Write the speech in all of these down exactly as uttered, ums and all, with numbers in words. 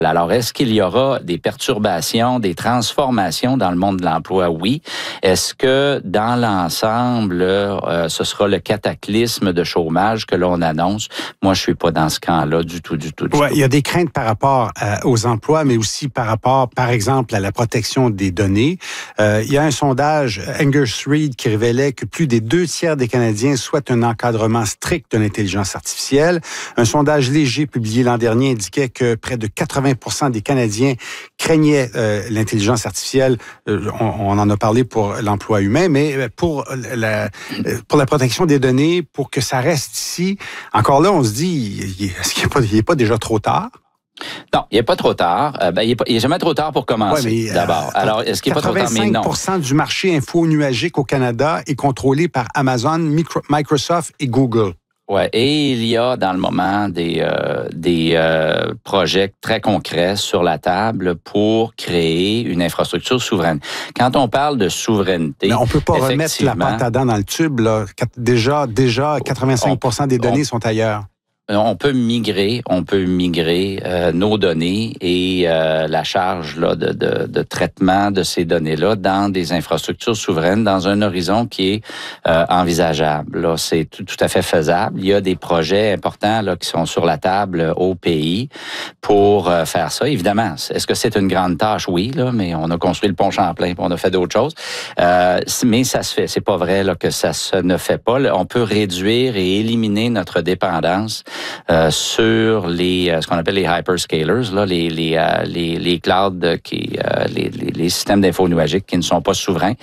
Alors, est-ce qu'il y aura des perturbations, des transformations dans le monde de l'emploi? Oui. Est-ce que dans l'ensemble, euh, ce sera le cataclysme de chômage que l'on annonce? Moi, je suis pas dans ce camp-là du tout, du tout, du ouais, tout. Il y a des craintes par rapport euh, aux emplois, mais aussi par rapport, par exemple, à la protection des données. Euh, il y a un sondage, Angus Reid, qui révélait que plus des deux tiers des Canadiens souhaitent un encadrement strict de l'intelligence artificielle. Un sondage léger publié l'an dernier indiquait que près de quatre-vingts pour cent des Canadiens craignaient euh, l'intelligence artificielle. Euh, on, on en a parlé pour l'emploi humain, mais pour la, pour la protection des données, pour que ça reste ici, encore là, on se dit, est-ce qu'il n'est pas, il est pas déjà trop tard? Non, il n'est pas trop tard. Euh, ben, il n'est jamais trop tard pour commencer, ouais, mais, d'abord. Euh, Alors, est-ce qu'il n'est pas trop tard? Mais non. quatre-vingt-cinq pour cent du marché info-nuagique au Canada est contrôlé par Amazon, Micro, Microsoft et Google. Ouais, et il y a dans le moment des euh, des euh, projets très concrets sur la table pour créer une infrastructure souveraine. Quand on parle de souveraineté, mais on peut pas remettre la pâte à dents dans le tube là. Déjà, déjà, quatre-vingt-cinq pour cent des données on, sont ailleurs. On peut migrer, on peut migrer euh, nos données et euh, la charge là de, de, de traitement de ces données-là dans des infrastructures souveraines, dans un horizon qui est euh, envisageable. Là, c'est tout, tout à fait faisable. Il y a des projets importants là qui sont sur la table au pays pour euh, faire ça. Évidemment, est-ce que c'est une grande tâche? Oui, là, mais on a construit le pont Champlain, puis on a fait d'autres choses. Euh, mais ça se fait. C'est pas vrai là que ça se ne fait pas. Là, on peut réduire et éliminer notre dépendance Euh, sur les euh, ce qu'on appelle les hyperscalers, là, les les euh, les, les clouds qui euh, les, les les systèmes d'info nuagiques qui ne sont pas souverains.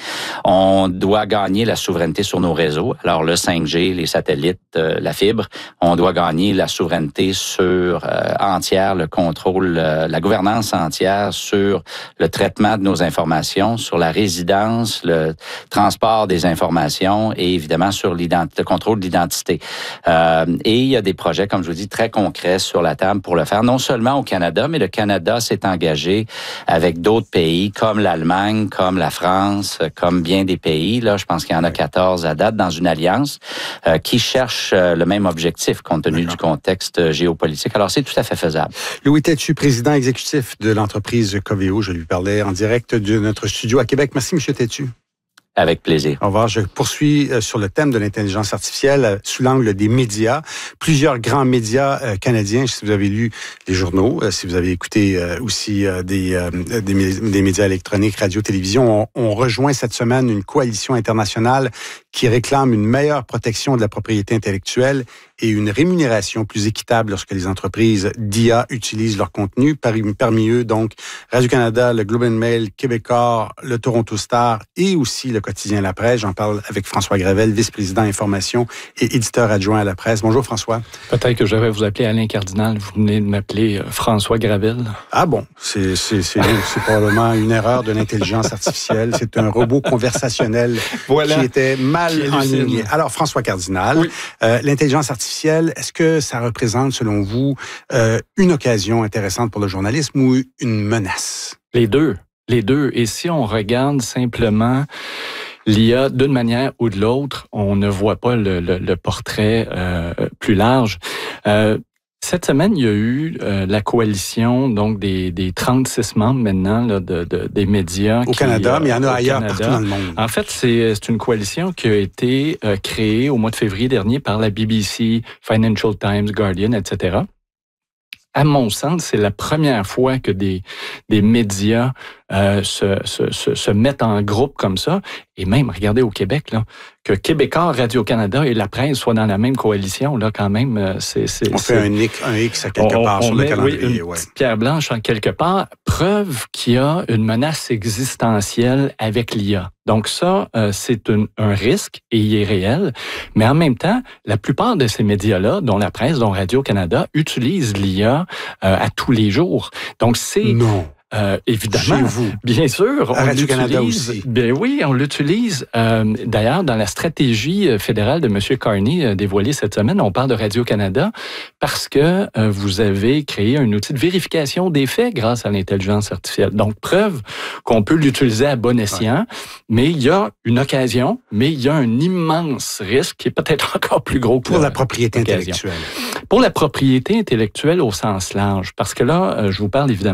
On doit gagner la souveraineté sur nos réseaux. Alors le cinq G, les satellites, euh, la fibre, on doit gagner la souveraineté sur euh, entière, le contrôle, euh, la gouvernance entière sur le traitement de nos informations, sur la résidence, le transport des informations et évidemment sur l'identité, le contrôle de l'identité. Euh, et il y a des projets, comme je vous dis, très concrets sur la table pour le faire, non seulement au Canada, mais le Canada s'est engagé avec d'autres pays comme l'Allemagne, comme la France, comme bien des pays. Là, je pense qu'il y en a quatorze à date dans une alliance euh, qui cherche euh, le même objectif compte tenu D'accord. du contexte géopolitique. Alors, c'est tout à fait faisable. Louis Têtu, président exécutif de l'entreprise Coveo. Je lui parlais en direct de notre studio à Québec. Merci, M. Têtu. Avec plaisir. Au revoir. Je poursuis sur le thème de l'intelligence artificielle sous l'angle des médias. Plusieurs grands médias euh, canadiens, si vous avez lu les journaux, euh, si vous avez écouté euh, aussi euh, des, euh, des, des médias électroniques, radio, télévision, on, on rejoint cette semaine une coalition internationale qui réclame une meilleure protection de la propriété intellectuelle et une rémunération plus équitable lorsque les entreprises d'I A utilisent leur contenu. Parmi, parmi eux, donc, Radio-Canada, le Globe and Mail, Québécois, le Toronto Star et aussi le quotidien La Presse. J'en parle avec François Gravel, vice-président information et éditeur adjoint à La Presse. Bonjour François. Peut-être que je vais vous appeler Alain Cardinal. Vous venez de m'appeler François Gravel. Ah bon, c'est, c'est, c'est, c'est probablement une erreur de l'intelligence artificielle. C'est un robot conversationnel voilà. qui était mal enligné. Alors François Cardinal, oui. euh, l'intelligence artificielle, est-ce que ça représente, selon vous, euh, une occasion intéressante pour le journalisme ou une menace? Les deux. Les deux. Et si on regarde simplement l'I A d'une manière ou de l'autre, on ne voit pas le, le, le portrait euh, plus large. Euh, Cette semaine, il y a eu euh, la coalition donc des, des trente-six membres maintenant là, de, de, des médias. Au qui, Canada, euh, mais il y en a ailleurs, Canada. partout dans le monde. En fait, c'est, c'est une coalition qui a été euh, créée au mois de février dernier par la B B C, Financial Times, Guardian, et cetera. À mon sens, c'est la première fois que des, des médias euh, se, se, se, se mettent en groupe comme ça. Et même, regardez au Québec, là, que Québécois, Radio-Canada et La Presse soient dans la même coalition, là, quand même, c'est... c'est on c'est, fait un X, un X à quelque on, part on sur met, le calendrier. Oui, une ouais. petite pierre blanche en quelque part. Preuve qu'il y a une menace existentielle avec l'I A. Donc ça, euh, c'est un, un risque et il est réel. Mais en même temps, la plupart de ces médias-là, dont La Presse, dont Radio-Canada, utilisent l'I A euh, à tous les jours. Donc c'est... Non. Euh, évidemment, chez vous. Bien sûr, à on Radio-Canada l'utilise. aussi. Ben oui, on l'utilise. Euh, d'ailleurs, dans la stratégie fédérale de M. Carney euh, dévoilée cette semaine, on parle de Radio-Canada parce que euh, vous avez créé un outil de vérification des faits grâce à l'intelligence artificielle. Donc, preuve qu'on peut l'utiliser à bon escient, ouais. mais il y a une occasion, mais il y a un immense risque qui est peut-être encore plus gros que pour la, la propriété occasion. intellectuelle. Pour la propriété intellectuelle au sens large, parce que là, euh, je vous parle évidemment